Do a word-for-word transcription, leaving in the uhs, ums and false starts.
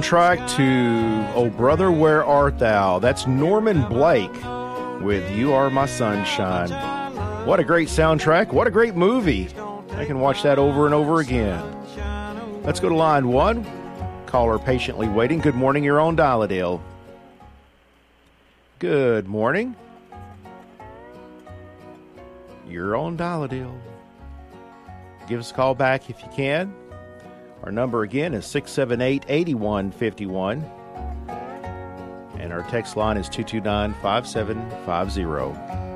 Track to Oh Brother, Where Art Thou? That's Norman Blake with You Are My Sunshine. What a great soundtrack. What a great movie. I can watch that over and over again. Let's go to line one. Caller patiently waiting. Good morning. You're on Dial-A-Dale. Good morning. You're on Dial-A-Dale. Give us a call back if you can. Our number again is six seven eight, eight one five one. And our text line is two two nine, five seven five zero.